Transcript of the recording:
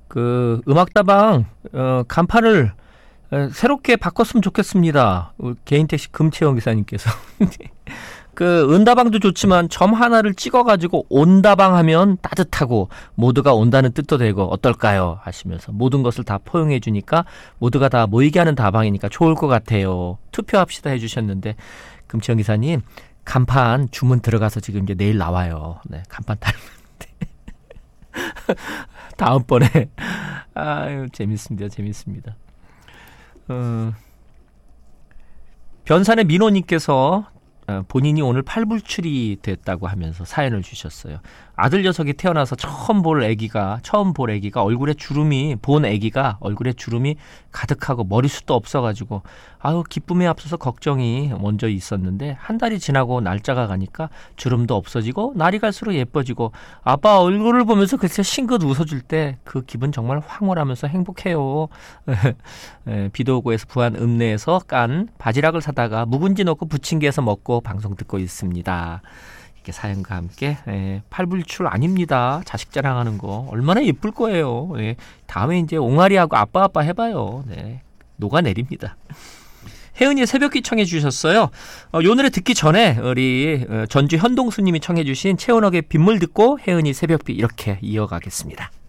그 음악다방 간판을 새롭게 바꿨으면 좋겠습니다. 개인 택시 금채영 기사님께서. 그 은다방도 좋지만 점 하나를 찍어가지고 온다방 하면 따뜻하고 모두가 온다는 뜻도 되고 어떨까요? 하시면서 모든 것을 다 포용해 주니까 모두가 다 모이게 하는 다방이니까 좋을 것 같아요. 투표합시다 해주셨는데 금채영 기사님 간판 주문 들어가서 지금 이제 내일 나와요. 네, 간판 달는데 다음번에 아유 재밌습니다. 변산의 민호님께서 본인이 오늘 팔불출이 됐다고 하면서 사연을 주셨어요. 아들 녀석이 태어나서 처음 볼 아기가 얼굴에 주름이 가득하고 머리숱도 없어가지고 아유 기쁨에 앞서서 걱정이 먼저 있었는데 한 달이 지나고 날짜가 가니까 주름도 없어지고 날이 갈수록 예뻐지고 아빠 얼굴을 보면서 그렇게 싱긋 웃어줄 때 그 기분 정말 황홀하면서 행복해요. 비도 오고 해서 부안 읍내에서 깐 바지락을 사다가 묵은지 넣고 부침개해서 먹고 방송 듣고 있습니다. 이렇게 사연과 함께 팔불출 아닙니다. 자식 자랑하는 거 얼마나 예쁠 거예요. 다음에 이제 옹알이하고 아빠 해봐요. 네, 녹아내립니다. 혜은이 새벽기 청해 주셨어요. 요 노래 듣기 전에 우리 전주 현동수님이 청해 주신 채은옥의 빗물 듣고 혜은이 새벽비 이렇게 이어가겠습니다.